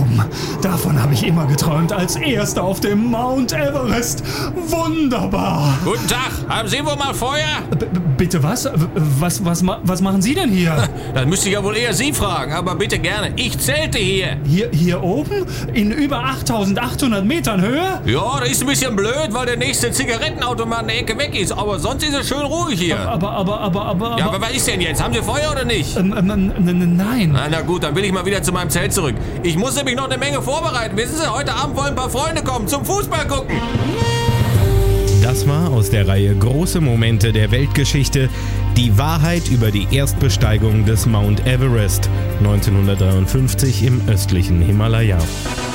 angekommen. Davon habe ich immer geträumt, als Erster auf dem Mount Everest. Wunderbar. Guten Tag, haben Sie wohl mal Feuer? Bitte was? Was machen Sie denn hier? Das müsste ich ja wohl eher Sie fragen, aber bitte gerne. Ich zelte hier. Hier oben? In über 8800 Metern Höhe? Ja, das ist ein bisschen blöd, weil der nächste Zigarettenautomat in der Ecke weg ist. Aber sonst ist es schön ruhig hier. Ja, aber was ist denn jetzt? Haben Sie Feuer oder nicht? Nein. Na gut, dann will ich mal wieder zu meinem Zelt zurück. Ich muss nämlich noch eine Menge vorbereiten. Wissen Sie, heute Abend wollen ein paar Freunde kommen zum Fußball gucken. Das war aus der Reihe Große Momente der Weltgeschichte die Wahrheit über die Erstbesteigung des Mount Everest 1953 im östlichen Himalaya.